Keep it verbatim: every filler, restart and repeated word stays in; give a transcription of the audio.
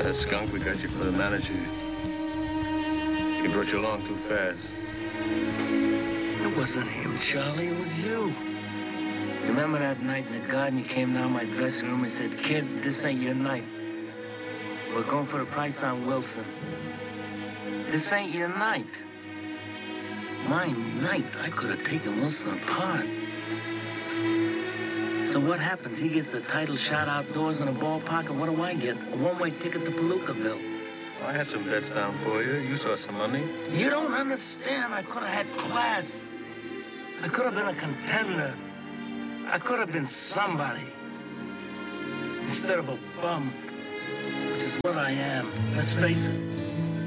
That skunk we got you for the manager. He brought you along too fast. It wasn't him, Charlie. It was you. Remember that night in the garden? You came down my dressing room and said, "Kid, this ain't your night. We're going for the price on Wilson. This ain't your night." My night, I could have taken Wilson apart. So what happens? He gets the title shot outdoors in a ballpark, and what do I get? A one-way ticket to Palookaville. I had some bets down for you. You saw some money. You don't understand. I could have had class. I could have been a contender. I could have been somebody. Instead of a bum, which is what I am. Let's face it.